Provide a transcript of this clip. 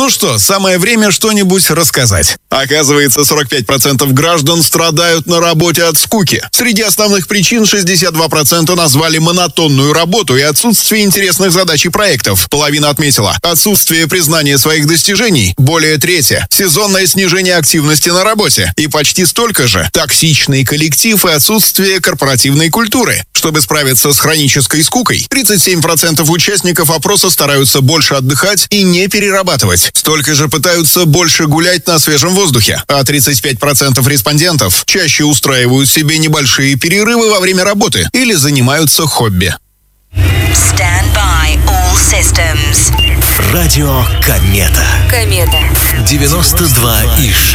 Ну что, самое время что-нибудь рассказать. Оказывается, 45% граждан страдают на работе от скуки. Среди основных причин 62% назвали монотонную работу и отсутствие интересных задач и проектов. Половина отметила отсутствие признания своих достижений, более трети – сезонное снижение активности на работе и почти столько же – токсичный коллектив и отсутствие корпоративной культуры. Чтобы справиться с хронической скукой, 37% участников опроса стараются больше отдыхать и не перерабатывать. Столько же пытаются больше гулять на свежем воздухе. А 35% респондентов чаще устраивают себе небольшие перерывы во время работы или занимаются хобби. Stand by all systems. Радио Комета. Комета. 92,6.